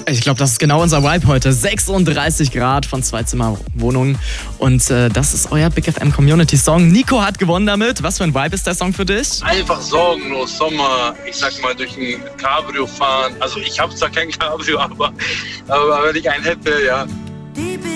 Ich glaube, das ist genau unser Vibe heute. 36 Grad von Zweizimmerwohnungen. Und das ist euer Big FM Community Song. Nico hat gewonnen damit. Was für ein Vibe ist der Song für dich? Einfach sorgenlos, Sommer, ich sag mal, durch ein Cabrio fahren. Also ich habe zwar kein Cabrio, aber wenn ich einen hätte, ja.